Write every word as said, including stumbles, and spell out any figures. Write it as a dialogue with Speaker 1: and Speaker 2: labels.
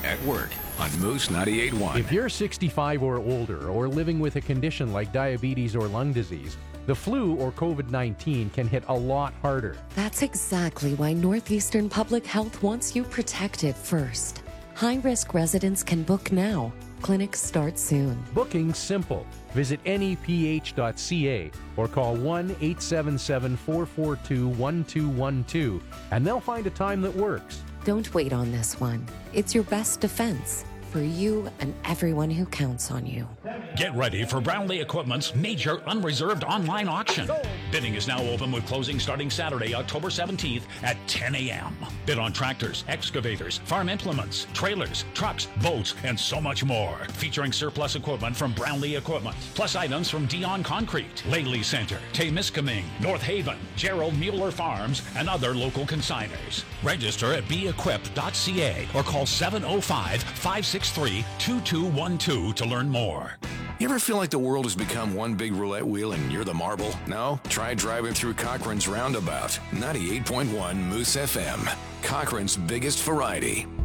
Speaker 1: at work on Moose ninety-eight point one.
Speaker 2: If you're sixty-five or older or living with a condition like diabetes or lung disease, the flu or COVID nineteen can hit a lot harder.
Speaker 3: That's exactly why Northeastern Public Health wants you protected first. High-risk residents can book now. Clinics start soon.
Speaker 2: Booking's simple. Visit N E P H dot C A or call one eight seven seven, four four two, one two one two and they'll find a time that works.
Speaker 3: Don't wait on this one. It's your best defense for you and everyone who counts on you.
Speaker 4: Get ready for Brownlee Equipment's major unreserved online auction. Bidding is now open with closing starting Saturday, October seventeenth at ten a.m. Bid on tractors, excavators, farm implements, trailers, trucks, boats, and so much more. Featuring surplus equipment from Brownlee Equipment, plus items from Dion Concrete, Laley Center, Temiskaming, North Haven, Gerald Mueller Farms, and other local consigners. Register at be equipped dot c a or call seven oh five, five six three, two two one two to learn more.
Speaker 1: You ever feel like the world has become one big roulette wheel and you're the marble? No? Try driving through Cochrane's Roundabout. ninety-eight point one Moose F M. Cochrane's biggest variety.